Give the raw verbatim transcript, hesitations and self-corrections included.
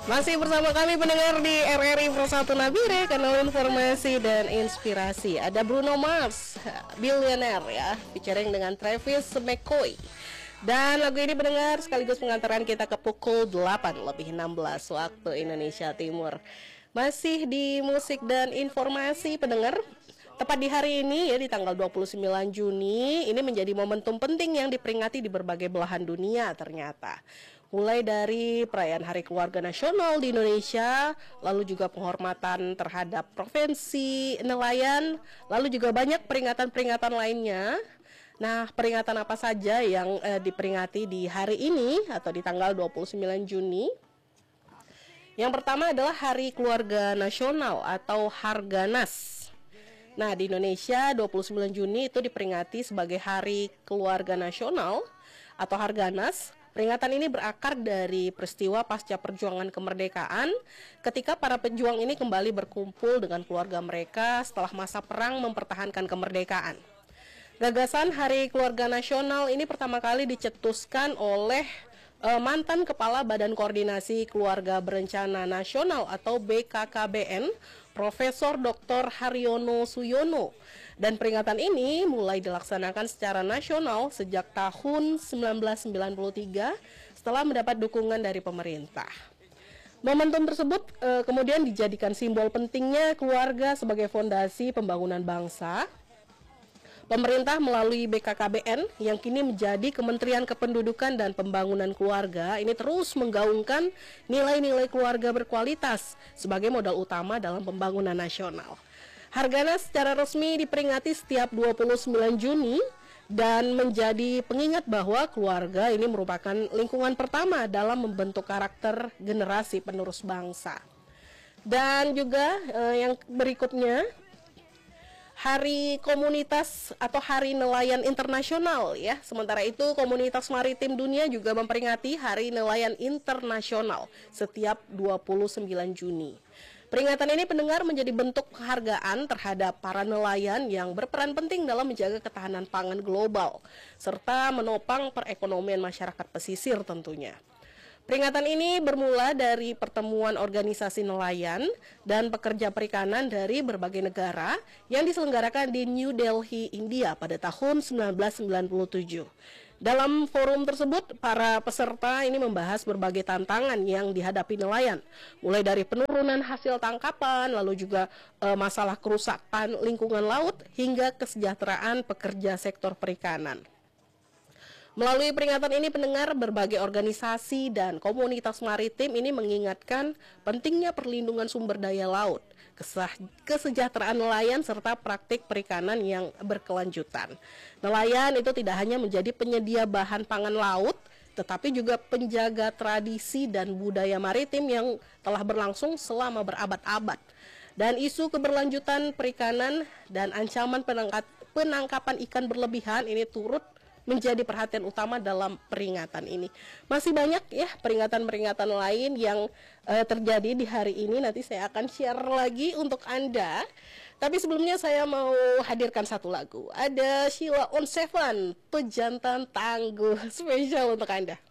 Masih bersama kami pendengar di R R I Pro satu Nabire, kanal informasi dan inspirasi. Ada Bruno Mars, Billionaire ya, featuring dengan Travis McCoy. Dan lagu ini pendengar sekaligus pengantaran kita ke pukul delapan lebih enam belas waktu Indonesia Timur. Masih di musik dan informasi pendengar. Tepat di hari ini ya, di tanggal dua puluh sembilan Juni, ini menjadi momentum penting yang diperingati di berbagai belahan dunia ternyata. Mulai dari perayaan Hari Keluarga Nasional di Indonesia, lalu juga penghormatan terhadap provinsi nelayan, lalu juga banyak peringatan-peringatan lainnya. Nah, peringatan apa saja yang eh, diperingati di hari ini atau di tanggal dua puluh sembilan Juni? Yang pertama adalah Hari Keluarga Nasional atau Harganas. Nah, di Indonesia dua puluh sembilan Juni itu diperingati sebagai Hari Keluarga Nasional atau Harganas. Peringatan ini berakar dari peristiwa pasca perjuangan kemerdekaan ketika para pejuang ini kembali berkumpul dengan keluarga mereka setelah masa perang mempertahankan kemerdekaan. Gagasan Hari Keluarga Nasional ini pertama kali dicetuskan oleh uh, mantan Kepala Badan Koordinasi Keluarga Berencana Nasional atau B K K B N, Profesor Doktor Haryono Suyono. Dan peringatan ini mulai dilaksanakan secara nasional sejak tahun seribu sembilan ratus sembilan puluh tiga setelah mendapat dukungan dari pemerintah. Momentum tersebut uh, kemudian dijadikan simbol pentingnya keluarga sebagai fondasi pembangunan bangsa. Pemerintah melalui B K K B N yang kini menjadi Kementerian Kependudukan dan Pembangunan Keluarga ini terus menggaungkan nilai-nilai keluarga berkualitas sebagai modal utama dalam pembangunan nasional. Harganas secara resmi diperingati setiap dua puluh sembilan Juni dan menjadi pengingat bahwa keluarga ini merupakan lingkungan pertama dalam membentuk karakter generasi penerus bangsa. Dan juga eh, yang berikutnya, Hari Komunitas atau Hari Nelayan Internasional ya. Sementara itu Komunitas Maritim Dunia juga memperingati Hari Nelayan Internasional setiap dua puluh sembilan Juni. Peringatan ini pendengar menjadi bentuk penghargaan terhadap para nelayan yang berperan penting dalam menjaga ketahanan pangan global serta menopang perekonomian masyarakat pesisir tentunya. Peringatan ini bermula dari pertemuan organisasi nelayan dan pekerja perikanan dari berbagai negara yang diselenggarakan di New Delhi, India pada tahun seribu sembilan ratus sembilan puluh tujuh. Dalam forum tersebut, para peserta ini membahas berbagai tantangan yang dihadapi nelayan, mulai dari penurunan hasil tangkapan, lalu juga e, masalah kerusakan lingkungan laut, hingga kesejahteraan pekerja sektor perikanan. Melalui peringatan ini pendengar berbagai organisasi dan komunitas maritim ini mengingatkan pentingnya perlindungan sumber daya laut, kesejahteraan nelayan serta praktik perikanan yang berkelanjutan. Nelayan itu tidak hanya menjadi penyedia bahan pangan laut, tetapi juga penjaga tradisi dan budaya maritim yang telah berlangsung selama berabad-abad. Dan isu keberlanjutan perikanan dan ancaman penangkapan ikan berlebihan ini turut menjadi perhatian utama dalam peringatan ini. Masih banyak ya peringatan-peringatan lain yang uh, terjadi di hari ini. Nanti saya akan share lagi untuk Anda. Tapi sebelumnya saya mau hadirkan satu lagu. Ada Sheila on Seven, Pejantan Tangguh, spesial untuk Anda.